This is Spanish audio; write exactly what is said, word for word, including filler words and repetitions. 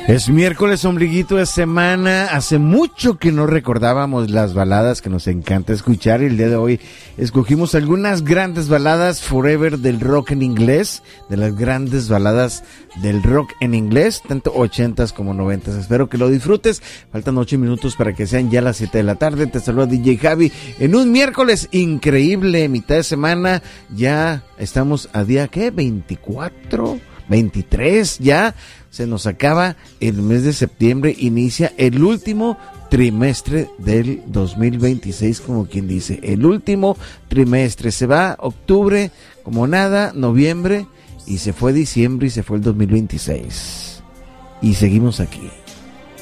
Es miércoles, ombliguito de semana. Hace mucho que no recordábamos las baladas que nos encanta escuchar. Y el día de hoy escogimos algunas grandes baladas forever del rock en inglés. De las grandes baladas del rock en inglés, tanto ochentas como noventas. Espero que lo disfrutes. Faltan ocho minutos para que sean ya las siete de la tarde. Te saluda D J Javi en un miércoles increíble, mitad de semana. Ya estamos a día, ¿qué? veinticuatro, veintitrés ya. Se nos acaba el mes de septiembre, inicia el último trimestre del dos mil veintiséis, como quien dice, el último trimestre. Se va octubre como nada, noviembre, y se fue diciembre y se fue el dos mil veintiséis. Y seguimos aquí.